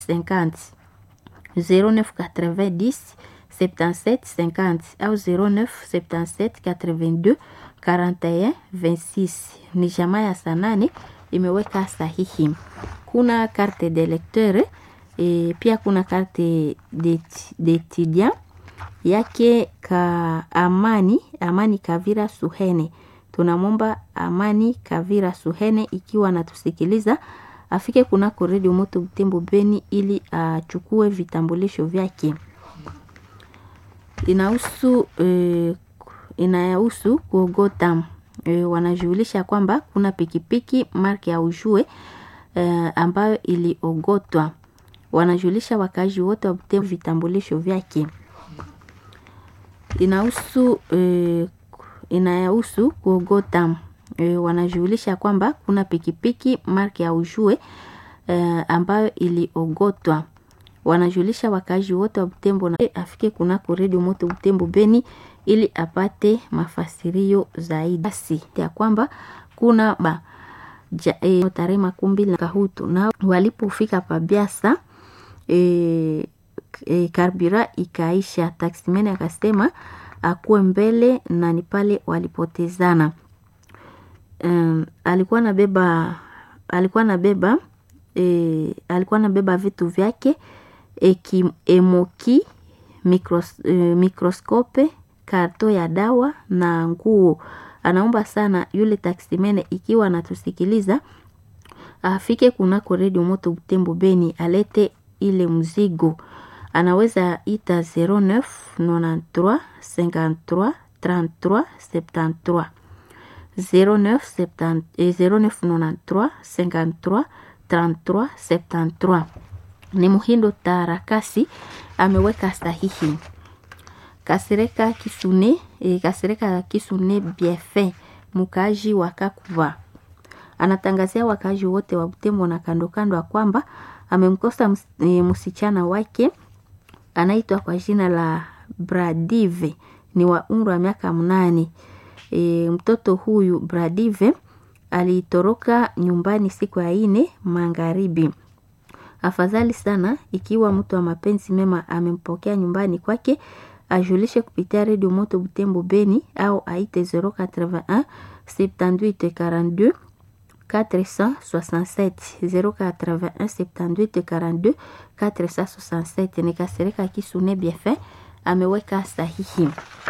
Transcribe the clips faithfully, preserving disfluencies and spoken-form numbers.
cinquante, zéro neuf quatre-vingt-dix soixante-dix cinquante au zéro neuf soixante-dix quatre-vingt-deux quarante et un vingt-six. Ni jamaa ya Sanane imeweka sahihi. Kuna carte de lecteur e, pia kuna carte de d'étudiant yake ka Amani Amani Kavira Suhene. Tunamomba Amani Kavira Suhene ikiwa natusikiliza afike kunako Radio Moto Butembo Beni ili achukue uh, vitambulisho vyake. Inahusu e, inahusu kuogota e, wanajulisha kwamba kuna pikipiki marki ya Ujue e, ambayo iliogotwa. Wanajulisha wakazi wote wa Butembo vitambulisho vyake. Inahusu e, inahusu kuogota e, wanajulisha kwamba kuna pikipiki marki ya Ujue e, ambayo iliogotwa. Wanajulisha wakazi wote wa Butembo na afike kunako Radio Moto Butembo Beni ili apate mafasirio zaidi. Basi ya kwamba kuna ba ja, e, tarehe makumi na kahutu na walipofika pa Biasa e, e, karbira ikaisha. Taksimene akasema akuwe mbele na ni pale walipotezana. Um, alikuwa na beba alikuwa na beba e, alikuwa na beba vitu vyake eki, emoki mikros, e, mikroskope, karto ya dawa na nguo. Anaomba sana yule taksimene ikiwa anatusikiliza afike kunako Radio Moto Butembo Beni alete ile mzigo. Anaweza ita zéro neuf quatre-vingt-treize cinquante-trois trente-trois soixante-treize zéro neuf quatre-vingt-treize cinquante-trois trente-trois soixante-treize. Ni Muhindo Tarakasi ameweka sahihi. Kasereka Kisune e, Kasereka Kisune Bienfait mukaji wa Kakuva anatangazia wakaji wote wa Butembo na kando kando ya kwamba amemkosa ms, e, msichana wake anaitwa kwa jina la Bradive, ni wa umri wa miaka mnane. E, mtoto huyu Bradive alitoroka nyumbani siku ya ine magharibi. Afadhali sana ikiwa mtu wa mapenzi mema amempokea nyumbani kwake ajulishe kupitia Radio Moto Butembo Beni au aite zéro quatre-vingt-un soixante-dix quarante-deux quatre cent soixante-sept zéro quatre-vingt-un soixante-dix quarante-deux quatre cent soixante-sept. Ni Kasereka Kisune Bienfait ameweka sahihi.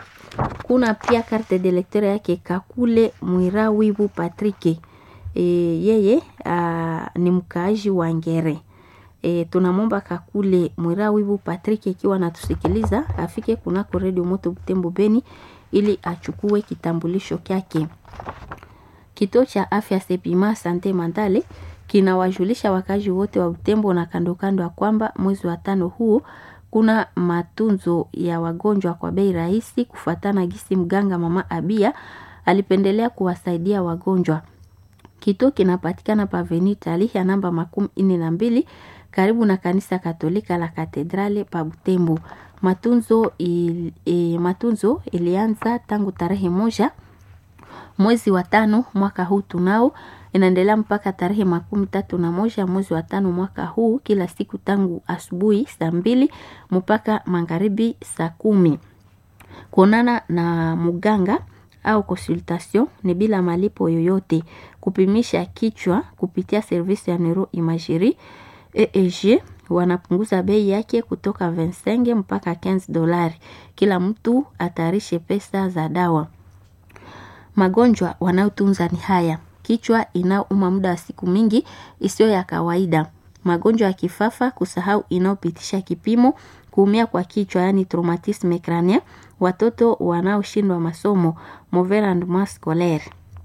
Kuna pia carte de lecteur yake Kakule Mwirawibu Patrick. E, yeye a, ni mkaaji wa Ngere. E, tunamomba Kakule Mwirawibu Patrick ikiwa natusikiliza afike kunako Radio Moto Butembo Beni ili achukue kitambulisho kyake. Kituo cha afya Sepima Sante Mandale kinawajulisha wakazi wote wa Butembo na kando kando kwamba mwezi wa tano huu kuna matunzo ya wagonjwa kwa bei rahisi kufuatana gisi mganga mama Abia alipendelea kuwasaidia wagonjwa. Kituo kinapatikana pa Avenue Tali ya namba makumi ine na mbili karibu na kanisa Katolika la Katedrale pa Butembo. Matunzo il, e, matunzo ilianza tangu tarehe moja mwezi wa tano mwaka huu tunao, inaendelea mpaka tarehe makumi tatu na moja mwezi wa tano mwaka huu, kila siku tangu asubuhi saa mbili mpaka magharibi saa kumi. Kuonana na muganga au consultation ni bila malipo yoyote. Kupimisha kichwa kupitia service ya neuroimagerie E E G wanapunguza bei yake kutoka vingt-cinq mpaka quinze dolari. Kila mtu atarishe pesa za dawa. Magonjwa wanayotunza ni haya: kichwa inauma muda wa siku mingi isiyo ya kawaida, magonjwa ya kifafa, kusahau inayopitisha kipimo, kuumia kwa kichwa yani traumatisme crânien, watoto wanaoshindwa masomo mauvais rendement scolaire,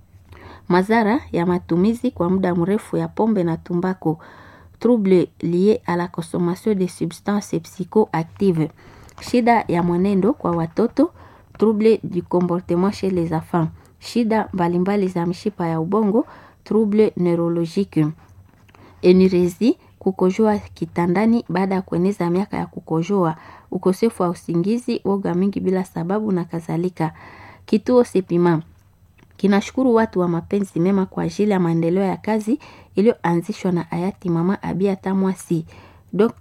madhara ya matumizi kwa muda mrefu ya pombe na tumbako, trouble lié à la consommation de substances psychoactives, shida ya mwenendo kwa watoto, trouble du comportement chez les enfants, shida mbalimbali za mishipa ya ubongo, trouble neurologique, enuresie, kukojoa kitandani baada ya kueneza miaka ya kukojoa, ukosefu wa usingizi, woga mingi bila sababu na kadhalika. Kituo Sepima kinashukuru watu wa mapenzi mema kwa ajili ya maendeleo ya kazi iliyoanzishwa na hayati mama Abia Tamwasi. Dok